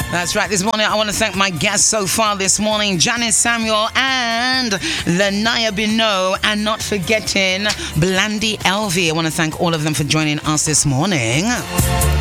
That's right. This morning, I want to thank my guests so far this morning, Janice Samuel and Lanaya Bino, and not forgetting Blandy Elvie. I want to thank all of them for joining us this morning.